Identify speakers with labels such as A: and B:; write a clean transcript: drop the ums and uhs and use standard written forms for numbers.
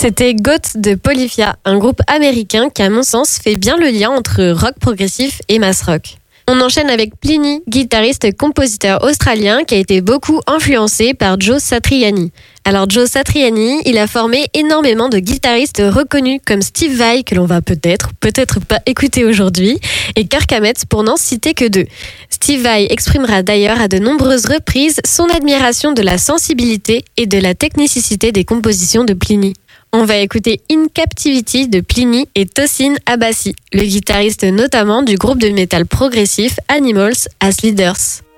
A: C'était Goat de Polyphia, un groupe américain qui, à mon sens, fait bien le lien entre rock progressif et mass rock. On enchaîne avec Plini, guitariste et compositeur australien qui a été beaucoup influencé par Joe Satriani. Alors Joe Satriani, il a formé énormément de guitaristes reconnus comme Steve Vai, que l'on va peut-être pas écouter aujourd'hui, et Kirk Hammett pour n'en citer que deux. Steve Vai exprimera d'ailleurs à de nombreuses reprises son admiration de la sensibilité et de la technicité des compositions de Plini. On va écouter In Captivity de Plini et Tosin Abasi, le guitariste notamment du groupe de métal progressif Animals as Leaders.